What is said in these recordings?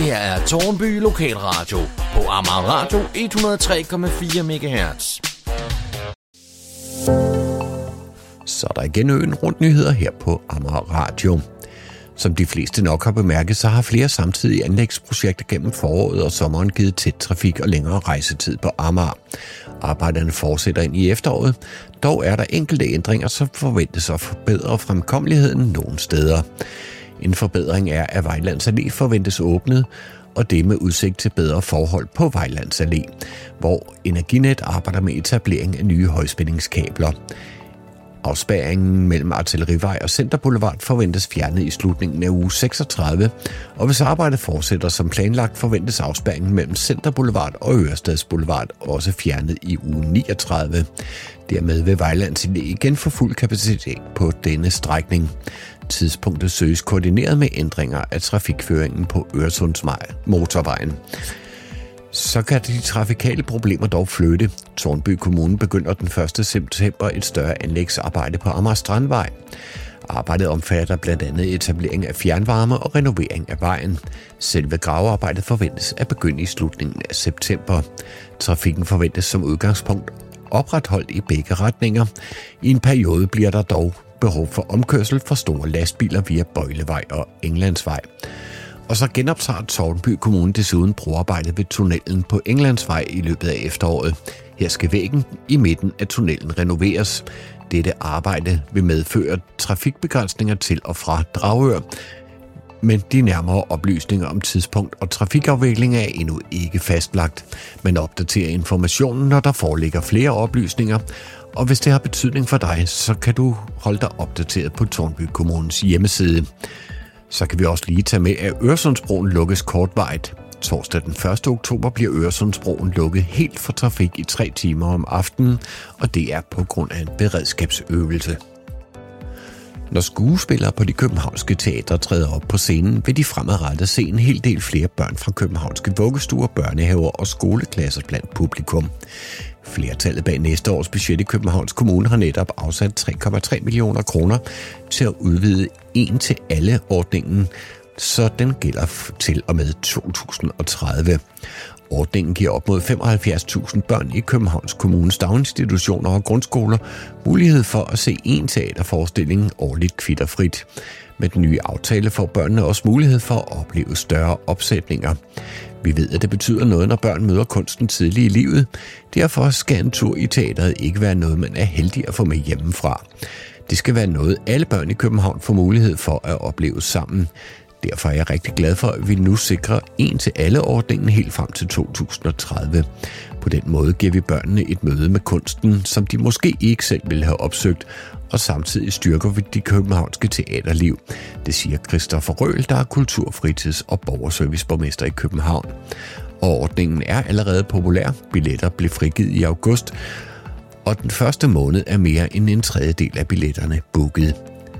Det her er Tårnby Lokalradio på Amager Radio 103,4 MHz. Så er der igen øen rundt nyheder her på Amager Radio. Som de fleste nok har bemærket, så har flere samtidige anlægsprojekter gennem foråret og sommeren givet tæt trafik og længere rejsetid på Amager. Arbejderne fortsætter ind i efteråret. Dog er der enkelte ændringer, som forventes at forbedre fremkommeligheden nogle steder. En forbedring er, at Vejlands Allé forventes åbnet, og det med udsigt til bedre forhold på Vejlands Allé, hvor Energinet arbejder med etablering af nye højspændingskabler. Afspærringen mellem Artillerivej og Centerboulevard forventes fjernet i slutningen af uge 36, og hvis arbejdet fortsætter som planlagt, forventes afspærringen mellem Centerboulevard og Ørestadsboulevard også fjernet i uge 39. Dermed vil Vejlands Allé igen få fuld kapacitet på denne strækning. Tidspunktet søges koordineret med ændringer af trafikføringen på Øresundsmotorvejen. Så kan de trafikale problemer dog flytte. Tårnby Kommune begynder den 1. september et større anlægsarbejde på Amager Strandvej. Arbejdet omfatter blandt andet etablering af fjernvarme og renovering af vejen. Selve gravearbejdet forventes at begynde i slutningen af september. Trafikken forventes som udgangspunkt opretholdt i begge retninger. I en periode bliver der dog behov for omkørsel for store lastbiler via Bøjlevej og Englandsvej. Og så genoptager Tårnby Kommune desuden broarbejdet ved tunnelen på Englandsvej i løbet af efteråret. Her skal væggen i midten af tunnelen renoveres. Dette arbejde vil medføre trafikbegrænsninger til og fra Dragør, men de nærmere oplysninger om tidspunkt og trafikafvikling er endnu ikke fastlagt. Man opdaterer informationen, når der foreligger flere oplysninger, og hvis det har betydning for dig, så kan du holde dig opdateret på Tårnby Kommunes hjemmeside. Så kan vi også lige tage med, at Øresundsbroen lukkes kortvarigt. Torsdag den 1. oktober bliver Øresundsbroen lukket helt for trafik i 3 timer om aftenen, og det er på grund af en beredskabsøvelse. Når skuespillere på de københavnske teatre træder op på scenen, vil de fremadrettet se en hel del flere børn fra københavnske vuggestuer, børnehaver og skoleklasser blandt publikum. Flertallet bag næste års budget i Københavns Kommune har netop afsat 3,3 millioner kroner til at udvide en til alle ordningen, så den gælder til og med 2030. Ordningen giver op mod 75.000 børn i Københavns Kommunes daginstitutioner og grundskoler mulighed for at se en teaterforestilling årligt kvitterfrit. Med den nye aftale får børnene også mulighed for at opleve større opsætninger. Vi ved, at det betyder noget, når børn møder kunsten tidligt i livet. Derfor skal en tur i teateret ikke være noget, man er heldig at få med hjemmefra. Det skal være noget, alle børn i København får mulighed for at opleve sammen. Derfor er jeg rigtig glad for, at vi nu sikrer en til alle ordningen helt frem til 2030. På den måde giver vi børnene et møde med kunsten, som de måske ikke selv ville have opsøgt, og samtidig styrker vi de københavnske teaterliv. Det siger Christoffer Røhl, der er kulturfritids- og borgerserviceborgmester i København. Og ordningen er allerede populær. Billetter blev frigivet i august, og den første måned er mere end en tredjedel af billetterne booket.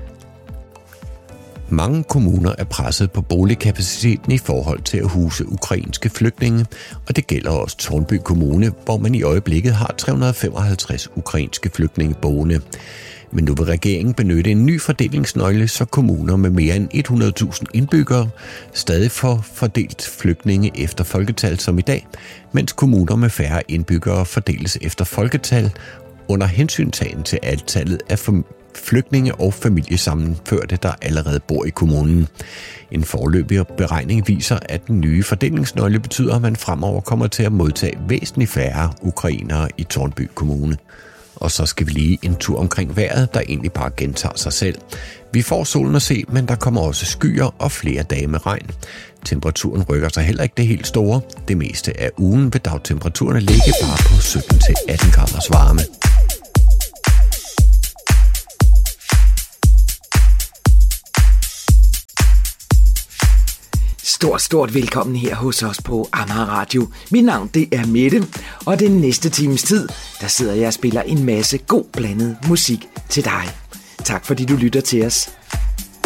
Mange kommuner er presset på boligkapaciteten i forhold til at huse ukrainske flygtninge, og det gælder også Tårnby Kommune, hvor man i øjeblikket har 355 ukrainske flygtninge boende. Men nu vil regeringen benytte en ny fordelingsnøgle, så kommuner med mere end 100.000 indbyggere stadig får fordelt flygtninge efter folketal som i dag, mens kommuner med færre indbyggere fordeles efter folketal under hensyntagen til antallet af flygtninge og familiesammenførte, der allerede bor i kommunen. En foreløbig beregning viser, at den nye fordelingsnøgle betyder, at man fremover kommer til at modtage væsentligt færre ukrainere i Tårnby Kommune. Og så skal vi lige en tur omkring vejret, der egentlig bare gentager sig selv. Vi får solen at se, men der kommer også skyer og flere dage med regn. Temperaturen rykker sig heller ikke det helt store. Det meste af ugen vil dagtemperaturerne ligge bare på 17-18 graders varme. Stort velkommen her hos os på Amager Radio. Mit navn det er Mette, og den næste times tid, der sidder jeg og spiller en masse god blandet musik til dig. Tak fordi du lytter til os.